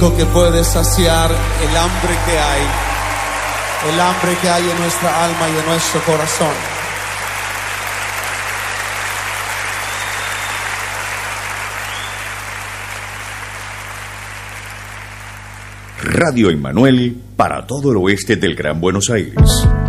Que puede saciar el hambre que hay en nuestra alma y en nuestro corazón. Radio Emmanuel para todo el oeste del Gran Buenos Aires.